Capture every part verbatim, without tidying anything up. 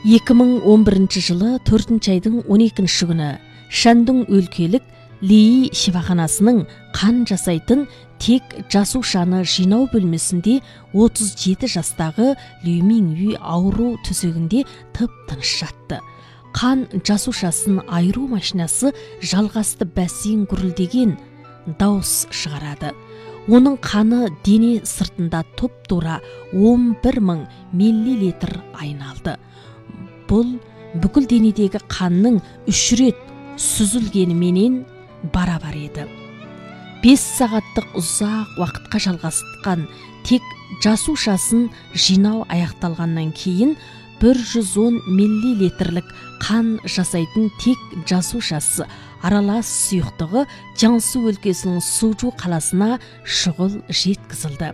эки миң он биринчи жылы төртүнчү айдың он экинчи күнү Шандун өлкөлүк Лии шифаханасынын кан жасайтын тек жасушаны жиноо бөлмөсүндө отуз жети жастагы Лю Мингю ауруу төсөгүндө тып-тыныч жатты. Кан жасушасын айыруу машинасы жалгасты бассейн гүрүлдеген дауыс шығарады. Оның қаны дене сыртында топ-тура он бир миң миллилитр айналды. Бұл бүкіл денедегі қанның үш рет сүзілгені менен барабар еді. бес сағаттық ұзақ уақытқа жалғасқан тек жасушасын жинау аяқталғаннан кейін бір жүз он миллилитрлік қан жасайтын тек жасушасы аралас сұйықтығы Жансу өлкесінің Сужу қаласына шұғыл жеткізілді.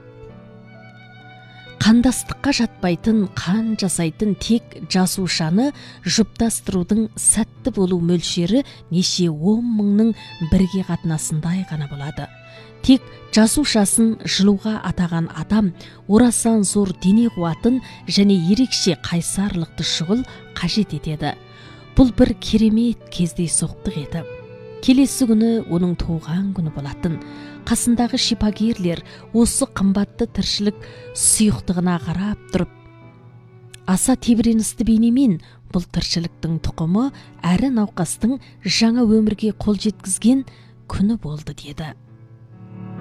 Қандастыққа жатпайтын қан жасайтын тек жасушаны жұптастырудың сәтті болу мөлшері неше он мыңның бірге қатынасындай ғана болады. Тек жасушасын жылуға атаған адам орасан зор дене қуатын және ерекше қайсарлықты шұғыл қажет етеді. Бұл бір керемет кездейсоқтық еді. Келесі күні оның туған күні болатын. Қасындағы шипагерлер осы қымбатты тіршілік сұйықтығына қарап тұрып, аса тебіреністі бейнемен бұл тіршіліктің тұқымы әрі науқастың жаңа өмірге қол жеткізген күні болды деді.